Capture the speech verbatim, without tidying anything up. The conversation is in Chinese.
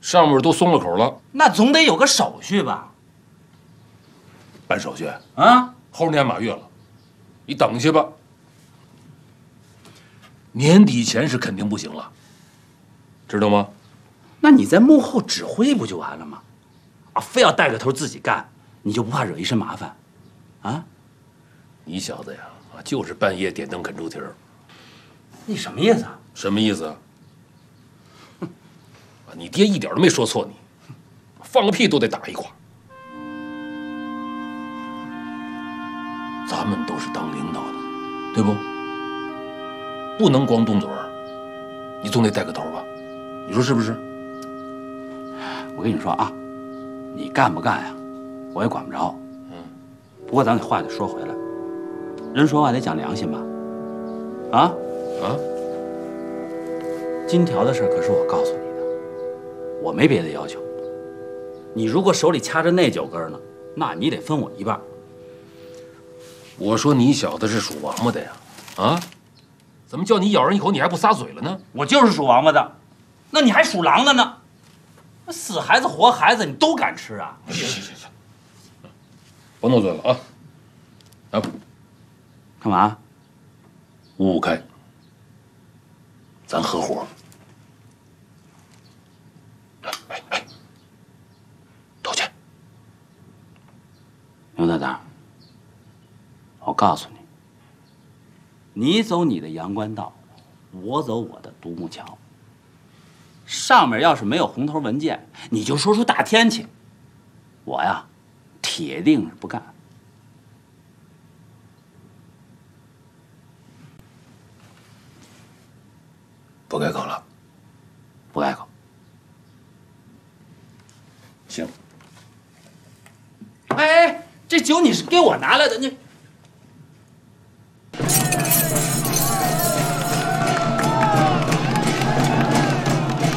上面都松了口了。 那总得有个手续吧？ 办手续啊， 后年马月了，你等去吧。年底前是肯定不行了，知道吗？ 那你在幕后指挥不就完了吗？啊，非要带个头自己干，你就不怕惹一身麻烦？啊？ 你小子呀，啊，就是半夜点灯啃猪蹄儿。 你什么意思啊？ 什么意思啊？你爹一点都没说错你，放个屁都得打一胯。咱们都是当领导的，对不？不能光动嘴儿，你总得带个头吧？你说是不是？ 我跟你说啊，你干不干呀，我也管不着。嗯，不过咱这话得说回来，人说话得讲良心吧？啊啊！ 金条的事可是我告诉你的，我没别的要求。你如果手里掐着那九根呢，那你得分我一半。 我说你小子是属王八的呀，啊？怎么叫你咬人一口，你还不撒嘴了呢？ 我就是属王八的，那你还属狼的呢？那死孩子活孩子你都敢吃啊？ 行行行行，甭闹嘴了啊！啊， 干嘛？ 五五开，咱合伙。哎哎哎，道歉。 牛大大，我告诉你，你走你的阳关道，我走我的独木桥。上面要是没有红头文件，你就说出大天去，我呀，铁定是不干。 不改口了， 不改口。 行。 哎哎，这酒你是给我拿来的，你